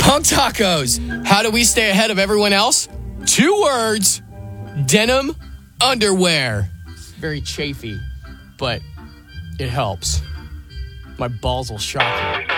Hunk Tacos. How do we stay ahead of everyone else? 2 words. Denim underwear. Very chafy, but it helps. My balls will shock you.